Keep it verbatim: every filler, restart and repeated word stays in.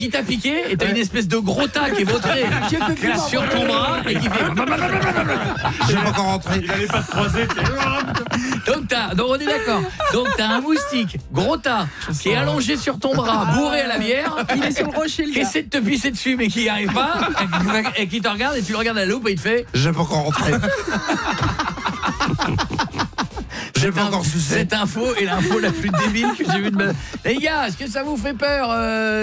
qui t'a piqué et t'as une espèce de gros tas qui est vautré sur ton bras et qui fait. J'ai pas encore rentré. Il avait pas de croisé. Donc t'as, donc on est d'accord. Donc t'as un moustique, gros tas, qui est allongé sur ton bras, bourré à la bière. Il est sur le rocher, le qui gars. essaie de te pisser dessus mais qui n'y arrive pas et qui te regarde et tu le regardes à la loupe et il te fait. J'ai pas encore rentré. J'ai pas encore sucé. Cette info est l'info la plus débile que j'ai vue de ma. Les gars, est-ce que ça vous fait peur euh